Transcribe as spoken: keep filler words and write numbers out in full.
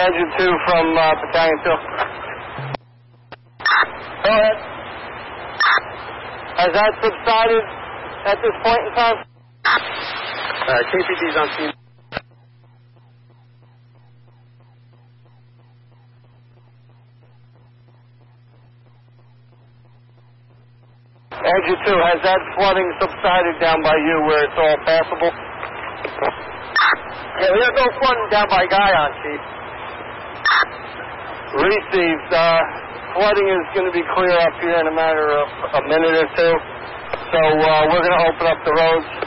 Engine two from uh, Battalion two. Go ahead. Has that subsided at this point in time? Uh, K P D's on scene. Engine two, has that flooding subsided down by you where it's all passable? Yeah, we have no flooding down by Guyon, Chief. Received. Uh, flooding is going to be clear up here in a matter of a minute or two. So uh, we're going to open up the roads.